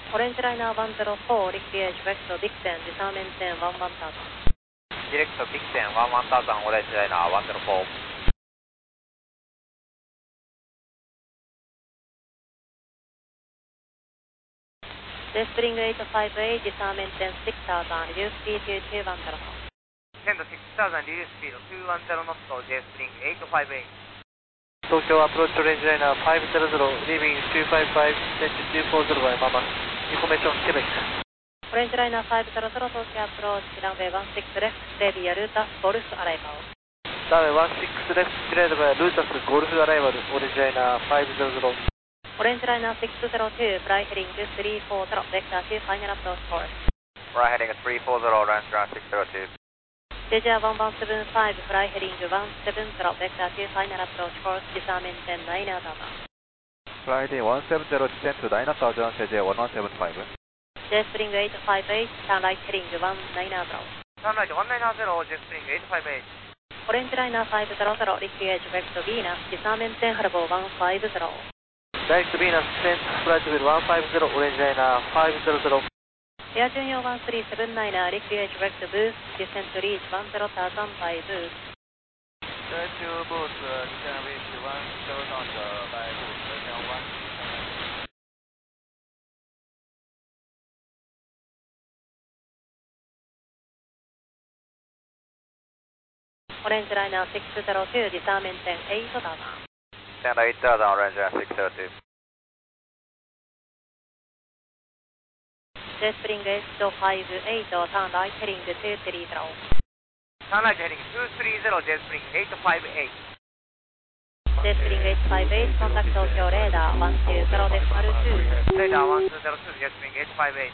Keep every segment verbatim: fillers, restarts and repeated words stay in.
オレンジライナーいちゼロよん、リクリエージベクト、ビクセン、ディサーメンテン、いちいちターザン。 ディレクト、ビクセン、いちいちターザン、オレンジライナーいちゼロよん。 ジェスプリングはちごはち、ディサーメンテン、ろくターザン、リデューススピードにーいちゼロ。 センドろくターザン、リデューススピードにーいちゼロノット、J スプリングはちごはち。 東京アプローチオレンジライナーごゼロゼロ、リービングにーごご、センチにーよんゼロバイママ、インフォメーションケベック。 オレンジライナーごゼロゼロ、東京アプローチ、ランウェイじゅうろくレフト、レビアルータス、ゴルフアライバル。 ランウェイじゅうろくレフト、レビアルータス、ゴルフアライバル、オレンジライナーごゼロゼロ。 オレンジライナーろくゼロに、フライヘディングさんよんゼロ、ベクターに、ファイナルアプローチコース。 フライヘディングさんよんゼロ、オレンジライナーろくゼロに。 ジェジャーいちいちななご、フライヘディングいちななゼロ、ベクターに、ファイナルアプローチコース、ディサーメンテン、ナイナーターザン。 フライディいちななゼロ、descent to nine thousand, J J いちいちななご。 ジェスプリングはちごはち、サンライトヘディングいちきゅうゼロ。 サンライトいちきゅうゼロ、ジェスプリングはちごはち。 オレンジライナーごゼロゼロ、リクリエージベクト、ビーナス、ディサーメンテン、ハルボーいちごゼロ。 ダイレクトビーナス、セントフライトビルいちごゼロ、オレンジライナーごゼロゼロ。 エア順用いちさんなな、リクリエージベクト、ブース、ディセントリーチいちゼロターザンバイブース。 Search boost, descent reach one zero thousand by boost, version one. オレンジライナーろくゼロに、ディサーメンテン、はちターザン。 センドはちターザン、オレンジライナーろくゼロに。 ジェスプリングはちごはち、ターンライトヘディングにさんさんゼロ。 サンライトヘディングにさんさんゼロ、ジェスプリングはちごはち。 ジェスプリングはちごはち、コンタクト東京レーダーいちにゼロデシマルに。 レーダーいちにゼロに、ジェスプリングはちごはち。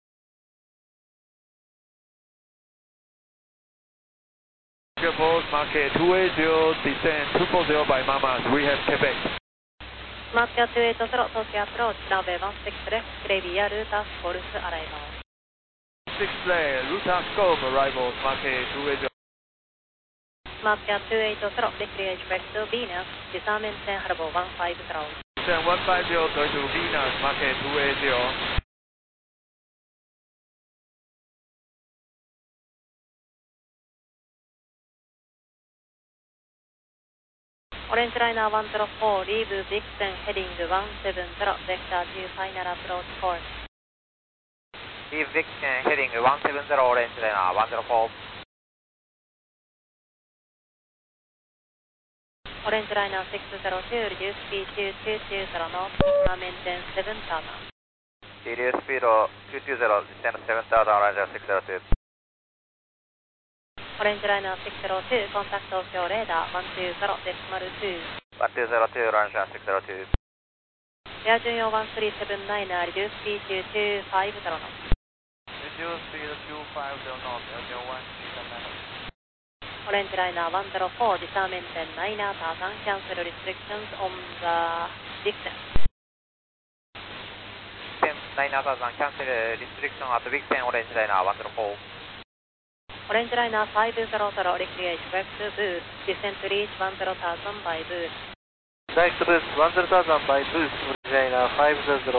Airport market two eight zero, descent two four zero by Mamas, Rehab Quebec. スマートキャットにひゃくはちじゅう、東京アプローチ、ランウェイじゅうろくレフト、グレイビーやルータス、ゴルフアライバー。 six lane, Ruta Scope, arrival, market two eight zero. スマートキャットにひゃくはちじゅう、リクリエージベクト、ビーナス、ディサーメンテン、ハルボーいちごゼロ。 Descent one five zero, going to Venus, market two eight zero. オレンジライナーいちゼロよん、リーブ、ビクセン、ヘディングいちななゼロ、ベクターに、ファイナルアプローチコース。 リーブ、ビクセン、ヘディングいちななゼロ、オレンジライナーいちゼロよん。 オレンジライナーろくゼロに、リデューススピードにににゼロのディサーメンテンななターザン。 リデューススピードににゼロ、ディセントななターザン、オレンジライナーろくゼロに。 オレンジライナーろくゼロに、コンタクト東京レーダーいちにゼロデシマルに。 いちにゼロに、オレンジライナーろくゼロに。 エア順用いちさんなな、リデューススピードににごゼロの。 Reduce speed two five zero knots, L J one three seven. オレンジライナーいちゼロよん、ディサーメンテンナイナーターザン、キャンセルリストリクションズオンザディクセン。 ナイナーターザン、キャンセルリストリクションアットビクセン、オレンジライナーいちゼロよん。 オレンジライナーごゼロゼロ、リクリエージベクトブース、ディセントリーチいちゼロターザンバイブース。 ダイレクトブース、いちゼロターザンバイブース、オレンジライナーごゼロゼロ。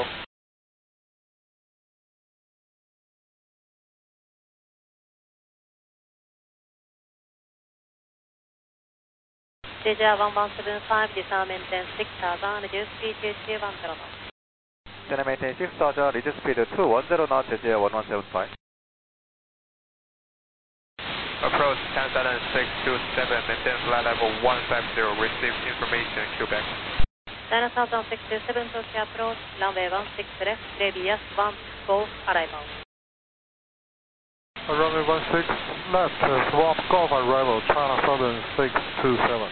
ジェジャーいちいちななご、ディサーメンテンろくターザン、リデューススピードにひゃくじゅうの。 Channel maintain six thousand, reduce speed two one zero knots, J J one one seven five. Approach ten thousand six two seven, maintain flight level one five zero, receive information, Quebec. ダイナサーザンろくにセブン、東京アプローチ、ランウェイじゅうろくレフト、レビアスいち、ゴーフアライバル。 Runway one six left, Swamp Golf arrival, China Southern six two seven.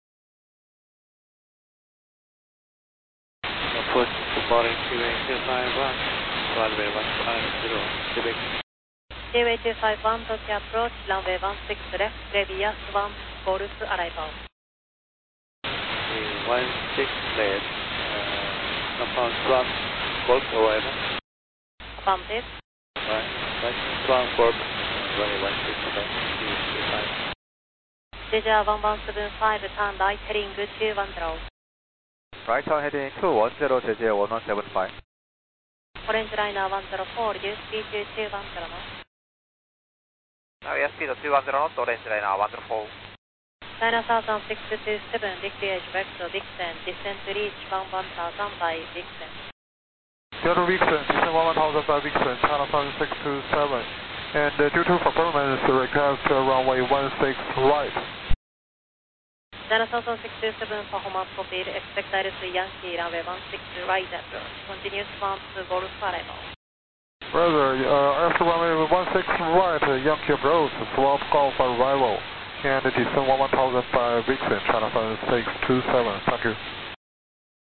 Approach to boarding Q A two five one, runway one five zero, Quebec. キューエーにひゃくごじゅういち、東京アプローチ、ランウェイじゅうろくレフト、レビアスいち、ゴルフアライバル。 one six left, uh, upon Swamp Golf arrival. アパンティス。 Right, right, Swamp Golf, runway one six left, Q two five. ジェジャーいちいちななご、ターンライトヘディングにひゃくじゅう。 Right turn heading two one zero, J J one one seven five. オレンジライナーワンゼロフォー、リデュース ビーツーツーワンゼロ knots。 Now airspeed two one zero knots, orange liner one zero four. China Southern six two seven, Dictate vector Vixen, descent to reach one one thousand by Vixen. Delta Vixen, descend one one thousand by Vixen, China Southern six two seven. And uh, due to performance, request uh, runway one six right. China Southern six two seven, performance copied, expect altitude Yankee runway one six right approach, continuous one to Golf arrival. Brother, uh, after runway one six right, uh, Yankee approach, swap Golf arrival, and descend one one thousand by Vixen, China Southern six two seven. Thank you.